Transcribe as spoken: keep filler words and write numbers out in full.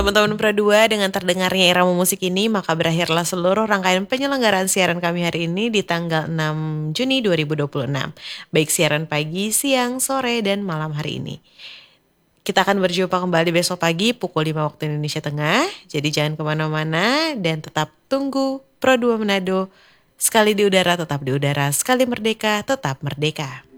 teman-teman Pro dua, dengan terdengarnya irama musik ini, maka berakhirlah seluruh rangkaian penyelenggaraan siaran kami hari ini di tanggal enam Juni dua ribu dua puluh enam. Baik siaran pagi, siang, sore, dan malam hari ini. Kita akan berjumpa kembali besok pagi pukul lima waktu Indonesia Tengah. Jadi jangan kemana-mana dan tetap tunggu Pro dua Manado. Sekali di udara tetap di udara, sekali merdeka tetap merdeka.